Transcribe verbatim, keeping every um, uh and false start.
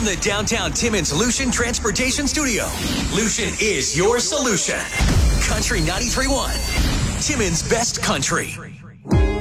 the downtown Timmins Lucian Transportation Studio, Lucian is your solution. Country ninety-three point one, Timmins' best country.